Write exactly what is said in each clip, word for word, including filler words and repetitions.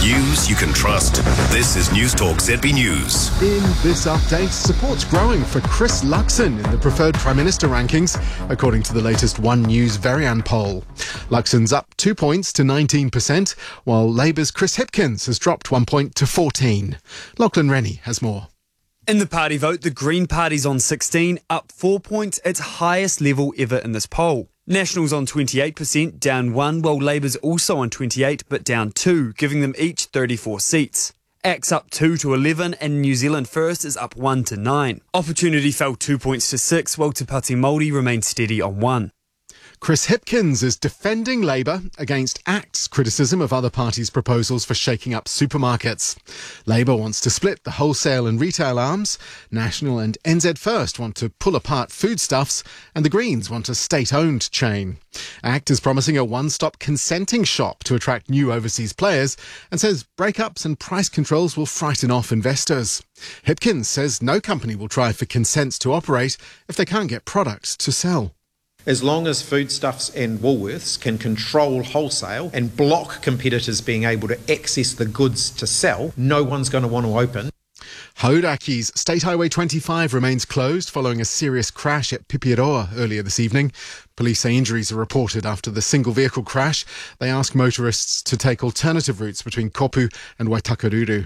News you can trust. This is News Talk Z B News. In this update, support's growing for Chris Luxon in the preferred Prime Minister rankings, according to the latest One News Varian poll. Luxon's up two points to nineteen percent, while Labour's Chris Hipkins has dropped one point to fourteen. Lachlan Rennie has more. In the party vote, the Green Party's on sixteen, up four points, its highest level ever in this poll. National's on twenty-eight percent, down one, while Labour's also on twenty-eight, but down two, giving them each thirty-four seats. Act's up two to eleven, and New Zealand First is up one to nine. Opportunity fell two points to six, while Te Pāti Māori remains steady on one. Chris Hipkins is defending Labour against Act's criticism of other parties' proposals for shaking up supermarkets. Labour wants to split the wholesale and retail arms, National and N Z First want to pull apart foodstuffs, and the Greens want a state-owned chain. Act is promising a one-stop consenting shop to attract new overseas players and says breakups and price controls will frighten off investors. Hipkins says no company will try for consents to operate if they can't get products to sell. As long as Foodstuffs and Woolworths can control wholesale and block competitors being able to access the goods to sell, no one's going to want to open. Haudaki's State Highway twenty-five remains closed following a serious crash at Pipiroa earlier this evening. Police say injuries are reported after the single vehicle crash. They ask motorists to take alternative routes between Kopu and Waitakere.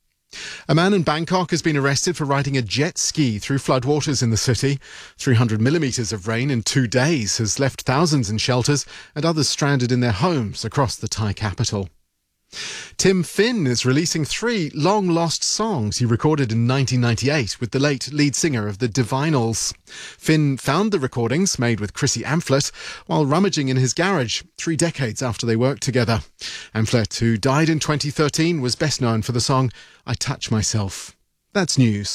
A man in Bangkok has been arrested for riding a jet ski through floodwaters in the city. three hundred millimetres of rain in two days has left thousands in shelters and others stranded in their homes across the Thai capital. Tim Finn is releasing three long-lost songs he recorded in nineteen ninety-eight with the late lead singer of the Divinals. Finn found the recordings, made with Chrissy Amphlett, while rummaging in his garage three decades after they worked together. Amphlett, who died in twenty thirteen, was best known for the song I Touch Myself. That's news.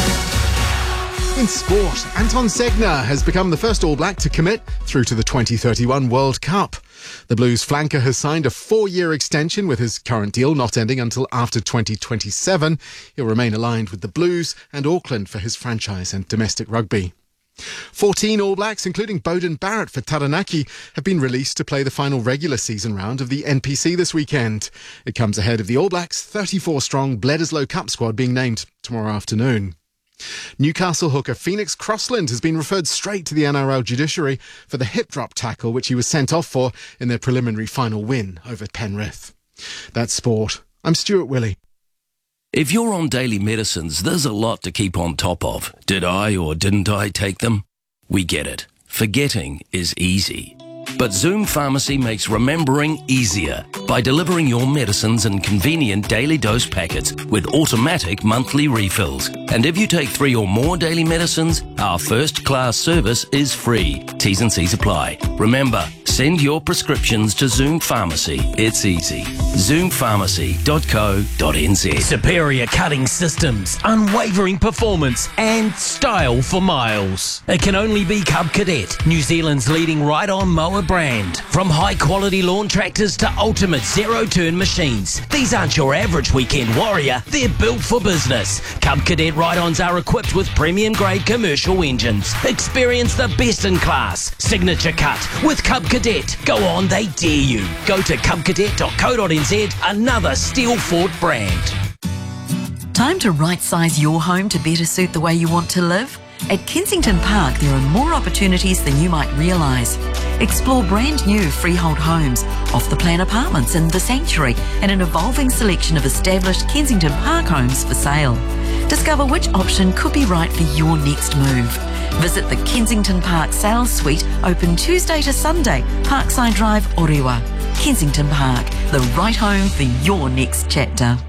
In sport, Anton Segner has become the first All Black to commit through to the twenty thirty-one World Cup. The Blues flanker has signed a four-year extension with his current deal not ending until after twenty twenty-seven. He'll remain aligned with the Blues and Auckland for his franchise and domestic rugby. fourteen All Blacks, including Beauden Barrett for Taranaki, have been released to play the final regular season round of the N P C this weekend. It comes ahead of the All Blacks' thirty-four-strong Bledisloe Cup squad being named tomorrow afternoon. Newcastle hooker Phoenix Crossland has been referred straight to the N R L judiciary for the hip drop tackle which he was sent off for in their preliminary final win over Penrith. That's sport. I'm Stuart Willey. If you're on daily medicines, there's a lot to keep on top of. Did I or didn't I take them? We get it. Forgetting is easy. But Zoom Pharmacy makes remembering easier by delivering your medicines in convenient daily dose packets with automatic monthly refills. And if you take three or more daily medicines, our first-class service is free. T's and C's apply. Remember, send your prescriptions to Zoom Pharmacy. It's easy. zoom pharmacy dot co dot n z. Superior cutting systems, unwavering performance and style for miles. It can only be Cub Cadet, New Zealand's leading ride-on mower brand. From high-quality lawn tractors to ultimate zero-turn machines, these aren't your average weekend warrior, they're built for business. Cub Cadet ride-ons are equipped with premium-grade commercial engines. Experience the best-in-class signature cut with Cub Cadet. Go on, they dare you. Go to cub cadet dot co dot n z, another Steel Fort brand. Time to right-size your home to better suit the way you want to live? At Kensington Park, there are more opportunities than you might realise. Explore brand new freehold homes, off-the-plan apartments in The Sanctuary, and an evolving selection of established Kensington Park homes for sale. Discover which option could be right for your next move. Visit the Kensington Park Sales Suite, open Tuesday to Sunday, Parkside Drive, Orewa. Kensington Park, the right home for your next chapter.